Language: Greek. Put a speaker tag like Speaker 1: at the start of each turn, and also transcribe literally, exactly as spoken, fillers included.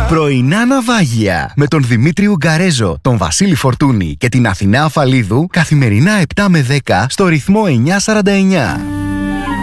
Speaker 1: Πρωινά ναυάγια με τον Δημήτρη Ουγγαρέζο, τον Βασίλη Φορτούνη και την Αθηνά Αφαλίδου καθημερινά επτά με δέκα στο ρυθμό εννιακόσια σαράντα εννιά.